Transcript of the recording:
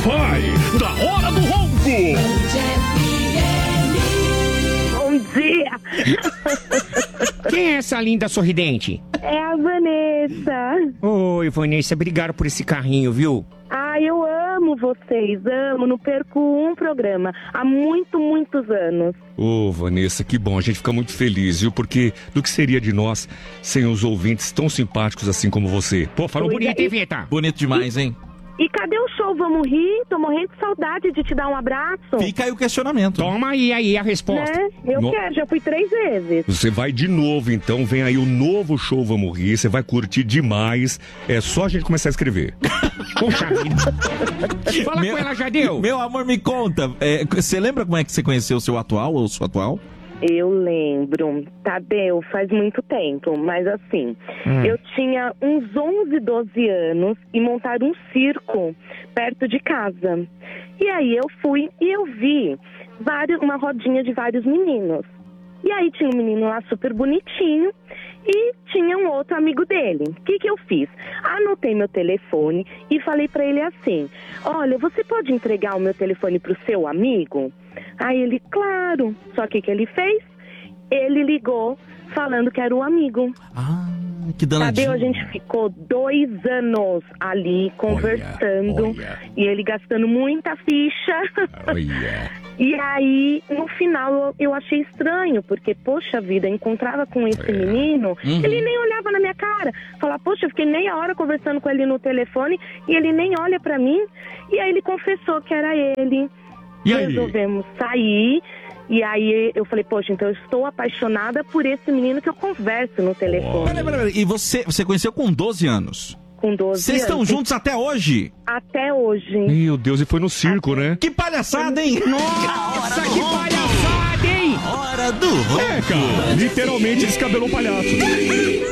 Vai, da Hora do Ronco. Bom dia! Quem é essa linda sorridente? É a Vanessa. Oi, Vanessa, obrigado por esse carrinho, viu? Ah, eu amo vocês, amo, não perco um programa, há muitos anos. Ô, Vanessa, que bom, a gente fica muito feliz, viu? Porque do que seria de nós sem os ouvintes tão simpáticos assim como você? Pô, falou bonito, hein, Veta? Bonito demais, hein? E cadê o show? Vamos rir? Tô morrendo de saudade de te dar um abraço. Fica aí o questionamento. Toma aí a resposta. Né? Eu quero, já fui 3 vezes. Você vai de novo, então, vem aí o novo show Vamos Rir, você vai curtir demais, é só a gente começar a escrever. Poxa vida. Fala com ela, Jadeu. Meu amor, me conta, você lembra como é que você conheceu o seu atual ou sua atual? Eu lembro, Tadeu, faz muito tempo, mas assim, eu tinha uns 11, 12 anos e montaram um circo perto de casa. E aí eu fui e eu vi uma rodinha de vários meninos. E aí tinha um menino lá super bonitinho e tinha um outro amigo dele. O que eu fiz? Anotei meu telefone e falei pra ele assim: olha, você pode entregar o meu telefone pro seu amigo? Aí ele, claro. Só que o que ele fez? Ele ligou falando que era o amigo. Ah, que danadinho. Tadeu, a gente ficou 2 anos ali conversando. Olha. E ele gastando muita ficha. Olha. E aí, no final, eu achei estranho, porque, poxa vida, eu encontrava com esse menino, ele nem olhava na minha cara. Falava, poxa, eu fiquei meia hora conversando com ele no telefone e ele nem olha pra mim. E aí ele confessou que era ele. E aí? Resolvemos sair. E aí eu falei, poxa, então eu estou apaixonada por esse menino que eu converso no telefone. Peraí. E você conheceu com 12 anos? Com 12 anos. Vocês estão juntos até hoje? Até hoje. Meu Deus, e foi no circo, né? Que palhaçada, hein? Nossa, que palhaçada, hein? Hora do Ronco. É, cara, literalmente descabelou o palhaço.